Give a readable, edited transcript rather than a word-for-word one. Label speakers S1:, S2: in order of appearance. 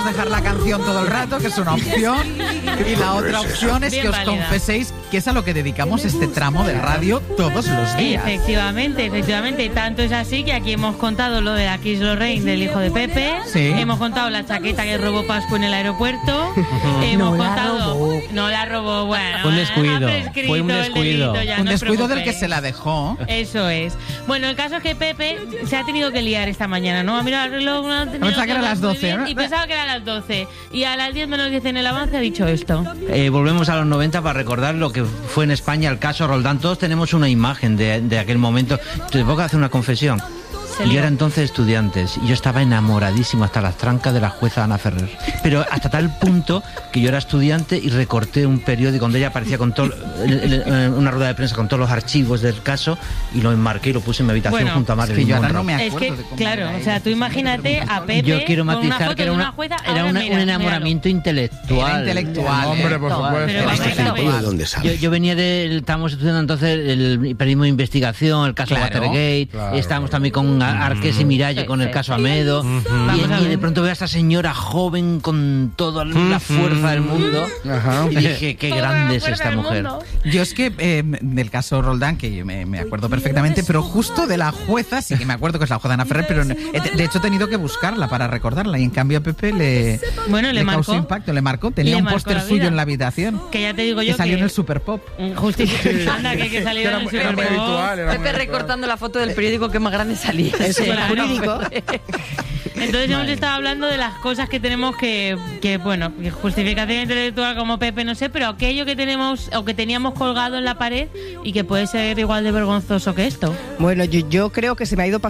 S1: podemos dejar la canción todo el rato, que es una opción. Y la otra opción es
S2: Bien
S1: que os
S2: válida.
S1: confeséis que es a lo que dedicamos este tramo de radio todos los días.
S2: Efectivamente. Tanto es así que aquí hemos contado lo de la Kiss Lorraine del hijo de Pepe.
S1: Sí.
S2: Hemos contado la chaqueta que robó Pascu en el aeropuerto. Hemos contado. No la robó, bueno.
S3: Fue un descuido,
S2: ha prescrito
S3: fue un
S2: el
S3: descuido.
S2: delito, ya,
S1: Un
S2: no os
S1: descuido del que
S2: preocupéis.
S1: se la dejó.
S2: Eso es. Bueno, el caso es que Pepe se ha tenido que liar esta mañana, ¿no? Ha mirado el reloj, no ha tenido
S1: Pensaba que era las 12,
S2: muy bien,
S1: ¿no?
S2: y pensaba que eran las 12. Y a las 10 menos 10 en el avance ha dicho esto.
S3: Volvemos a los 90 para recordar lo que fue en España el caso Roldán. Todos tenemos una imagen de aquel momento. Te puedo hacer una confesión.
S2: Se
S3: Yo
S2: lió.
S3: era entonces estudiante y yo estaba enamoradísimo hasta las trancas de la jueza Ana Ferrer. Pero hasta tal punto que yo era estudiante y recorté un periódico donde ella aparecía con todo una rueda de prensa con todos los archivos del caso y lo enmarqué y lo puse en mi habitación
S2: Bueno,
S3: junto a
S1: Es
S3: Marilyn
S1: que yo ahora no
S3: Monroe.
S1: me
S2: Es
S1: acuerdo
S2: que,
S1: de cómo
S2: claro,
S1: era
S2: o sea,
S1: ella.
S2: tú imagínate a Pepe
S3: Yo quiero
S2: con una
S3: matizar
S2: foto
S3: que era
S2: de
S3: una,
S2: jueza.
S3: era
S2: Ahora
S3: un enamoramiento intelectual.
S1: Era intelectual.
S4: Hombre, por supuesto.
S2: Pero vamos
S1: Era
S2: a ver.
S1: intelectual.
S5: ¿De dónde sale?
S3: Yo venía estábamos estudiando entonces el periodismo de investigación, el caso
S1: Claro,
S3: Watergate,
S4: claro.
S3: estábamos también con Arqués y Miralle con el caso Amedo,
S2: Vamos a
S3: y de
S2: ver.
S3: pronto veo a esta señora joven con toda la fuerza del mundo,
S4: Ajá.
S3: y dije, qué grande es esta mujer.
S1: Yo es que del caso Roldán, que yo me acuerdo perfectamente, pero justo de la jueza, sí que me acuerdo que es la jueza Ana Ferrer, pero de hecho he tenido que buscarla para recordarla y en cambio a Pepe le causó
S2: marcó.
S1: impacto, le marcó. Tenía
S2: Le
S1: un
S2: marcó
S1: póster
S2: la
S1: suyo
S2: vida.
S1: en la habitación
S2: Que ya te digo
S1: que
S2: yo
S1: salió
S2: que
S1: en el Super Pop.
S2: justifica. Anda, que salió en el
S4: Era
S2: Super
S4: muy
S2: Bowl.
S4: habitual. era muy
S6: Pepe
S4: habitual.
S6: recortando la foto del periódico que más grande salía.
S2: Sí,
S6: Era
S2: claro.
S6: jurídico.
S2: Entonces hemos estado hablando de las cosas que tenemos que bueno, justificación intelectual como Pepe, no sé, pero aquello que tenemos o que teníamos colgado en la pared y que puede ser igual de vergonzoso que esto.
S7: Bueno, yo creo que se me ha ido